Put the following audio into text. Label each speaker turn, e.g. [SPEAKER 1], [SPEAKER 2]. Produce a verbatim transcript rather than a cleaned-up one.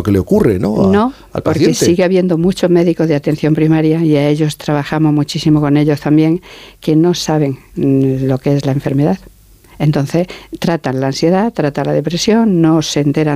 [SPEAKER 1] que le ocurre, ¿no? A,
[SPEAKER 2] no,
[SPEAKER 1] al
[SPEAKER 2] porque
[SPEAKER 1] paciente.
[SPEAKER 2] sigue habiendo muchos médicos de atención primaria, y a ellos trabajamos muchísimo con ellos también, que no saben lo que es la enfermedad. Entonces, tratan la ansiedad, tratan la depresión, no se enteran